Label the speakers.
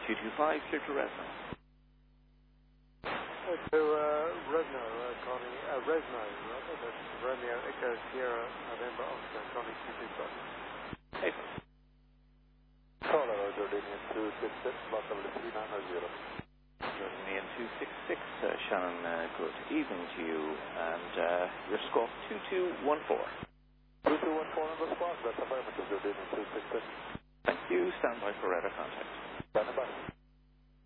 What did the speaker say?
Speaker 1: 225, clear to Resno.
Speaker 2: To Resno, Connie, Resno, rather, that's Romeo Echo Sierra November Oscar, Connie 225.
Speaker 1: Hey.
Speaker 2: Colorado, Jordanian 266, Block W3900.
Speaker 1: Jordanian 266, Shannon, good evening to you, and your squawk 2214.
Speaker 2: 2214 on the squawk, that's affirmative, Jordanian 266.
Speaker 1: Thank you, stand by for radar contact.
Speaker 2: Stand by.